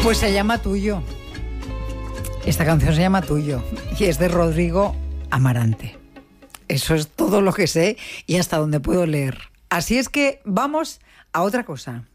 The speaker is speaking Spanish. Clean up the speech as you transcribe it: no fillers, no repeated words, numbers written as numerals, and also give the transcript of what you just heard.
Pues se llama Tuyo. Esta canción se llama Tuyo y es de Rodrigo Amarante. Eso es todo lo que sé y hasta donde puedo leer. Así es que vamos a otra cosa.